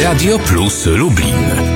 Radio Plus Lublin.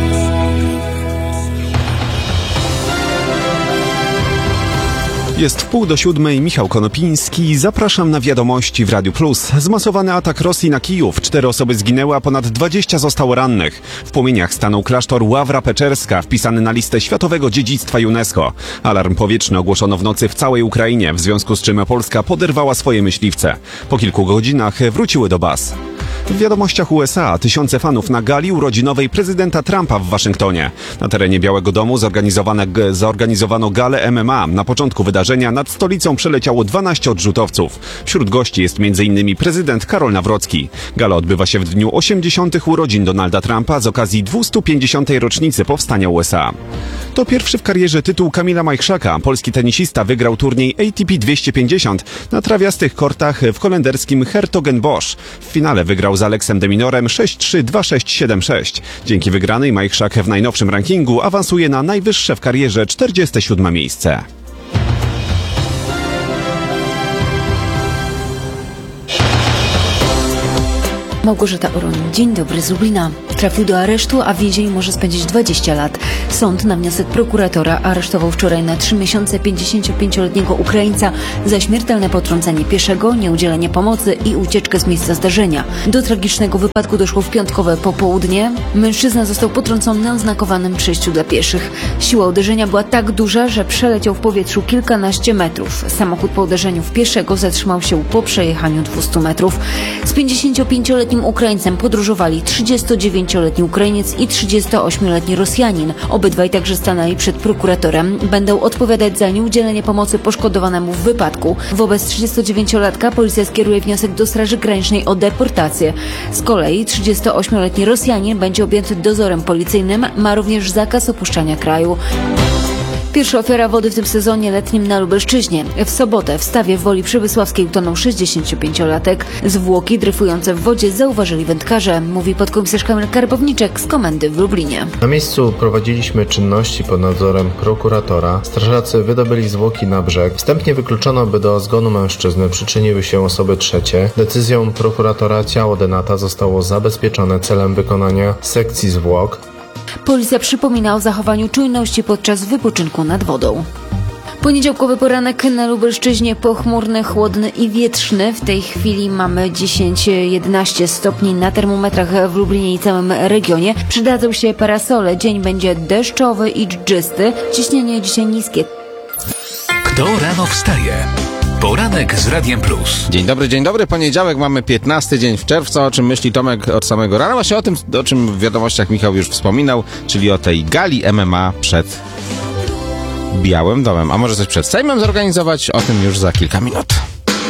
Jest 6:30, Michał Konopiński. Zapraszam na wiadomości w Radiu Plus. Zmasowany atak Rosji na Kijów. 4 osoby zginęły, a ponad 20 zostało rannych. W płomieniach stanął klasztor Ławra Peczerska, wpisany na listę Światowego Dziedzictwa UNESCO. Alarm powietrzny ogłoszono w nocy w całej Ukrainie, w związku z czym Polska poderwała swoje myśliwce. Po kilku godzinach wróciły do baz. W wiadomościach USA tysiące fanów na gali urodzinowej prezydenta Trumpa w Waszyngtonie. Na terenie Białego Domu zorganizowano galę MMA. Na początku wydarzenia nad stolicą przeleciało 12 odrzutowców. Wśród gości jest m.in. prezydent Karol Nawrocki. Gala odbywa się w dniu 80. urodzin Donalda Trumpa z okazji 250. rocznicy powstania USA. To pierwszy w karierze tytuł Kamila Majchrzaka. Polski tenisista wygrał turniej ATP 250 na trawiastych kortach w holenderskim Hertogenbosch. W finale wygrał z Aleksem de Minorem 6-3, 2-6, 7-6. Dzięki wygranej Majchrzak w najnowszym rankingu awansuje na najwyższe w karierze 47. miejsce. Małgorzata Oroń, dzień dobry z Lublina. Trafił do aresztu, a w więzieniu może spędzić 20 lat. Sąd na wniosek prokuratora aresztował wczoraj na 3 miesiące 55-letniego Ukraińca za śmiertelne potrącenie pieszego, nieudzielenie pomocy i ucieczkę z miejsca zdarzenia. Do tragicznego wypadku doszło w piątkowe popołudnie. Mężczyzna został potrącony na oznakowanym przejściu dla pieszych. Siła uderzenia była tak duża, że przeleciał w powietrzu kilkanaście metrów. Samochód po uderzeniu w pieszego zatrzymał się po przejechaniu 200 metrów. Z 55-letnim Ukraińcem podróżowali 39-letni Ukrainiec i 38-letni Rosjanin. Obydwaj także stanęli przed prokuratorem. Będą odpowiadać za nieudzielenie pomocy poszkodowanemu w wypadku. Wobec 39-latka policja skieruje wniosek do Straży Granicznej o deportację. Z kolei 38-letni Rosjanin będzie objęty dozorem policyjnym, ma również zakaz opuszczania kraju. Pierwsza ofiara wody w tym sezonie letnim na Lubelszczyźnie. W sobotę w Stawie w Woli Przemysławskiej utonął 65-latek. Zwłoki dryfujące w wodzie zauważyli wędkarze, mówi podkomisarz Kamil Karbowniczek z komendy w Lublinie. Na miejscu prowadziliśmy czynności pod nadzorem prokuratora. Strażacy wydobyli zwłoki na brzeg. Wstępnie wykluczono, by do zgonu mężczyzny przyczyniły się osoby trzecie. Decyzją prokuratora ciało denata zostało zabezpieczone celem wykonania sekcji zwłok. Policja przypomina o zachowaniu czujności podczas wypoczynku nad wodą. Poniedziałkowy poranek na Lubelszczyźnie pochmurny, chłodny i wietrzny. W tej chwili mamy 10-11 stopni na termometrach w Lublinie i całym regionie. Przydadzą się parasole. Dzień będzie deszczowy i dżdżysty. Ciśnienie dzisiaj niskie. Kto rano wstaje? Poranek z Radiem Plus. Dzień dobry. Poniedziałek, mamy 15 dzień w czerwcu. O czym myśli Tomek od samego rana? Właśnie o tym, o czym w wiadomościach Michał już wspominał, czyli o tej gali MMA przed Białym Domem. A może coś przed Sejmem zorganizować? O tym już za kilka minut.